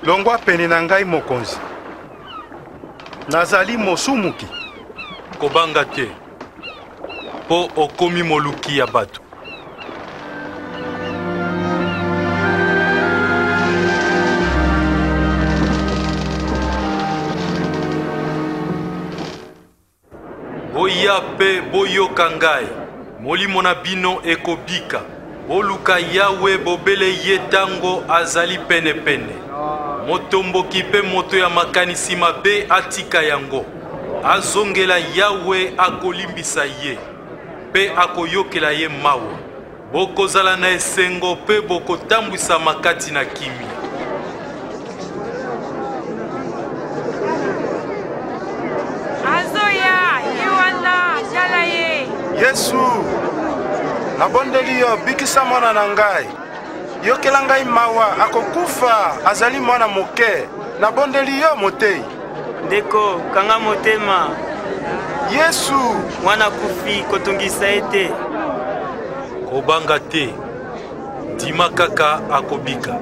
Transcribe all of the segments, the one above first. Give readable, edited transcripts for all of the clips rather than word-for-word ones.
longwa pene na ngai mokonzi. Nazali mosumuki. Kobanga te. Po okomi moluki ya bato. Boya pe boyoka ngai. Molimo na bino ekobika. Boluka Yawe bobele ye tango azali pene pene. Motomboki pe moto ya makanisi mabe atika yango. Azongela Yawe akolimbisa ye. Pe akoyokela ye mawa. Bokozala na esengo pe bokotambwisa makati na kimia. Yesu, nabondeli yo bikisa mwana na ngai. Yokela ngai mawa akokufa azali mwana moke. Nabondeli yo motei. Ndeko kanga motema. Yesu, mwana kufi kotungisa ete. Kobanga te. Dima kaka akobika.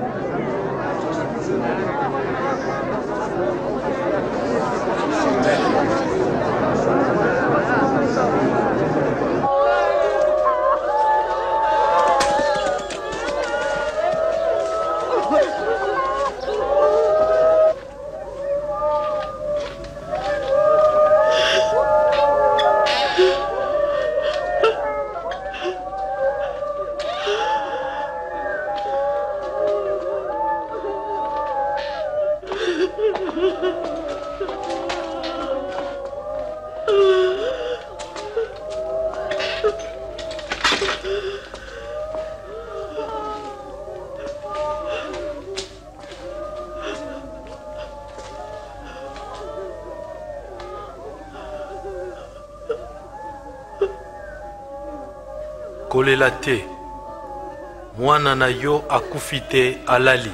Kolela te. Mwana na yo akufi te alali.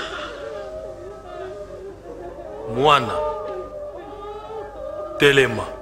Mwana telema.